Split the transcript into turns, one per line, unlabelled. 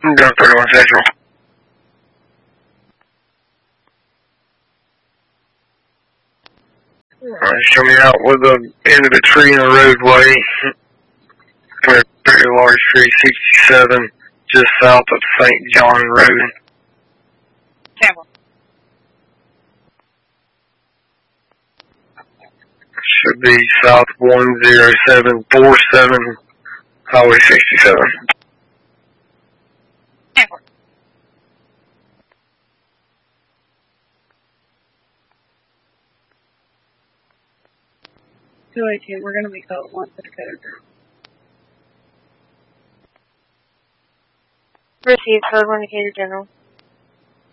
Down 31 Central. Show me out with the end of the tree in the roadway. A pretty large tree, 67, just south of St. John Road.
Camera.
Should be south 10747, Highway 67.
Camera. We're going to make that one for the code.
Received, code 1 Decatur General.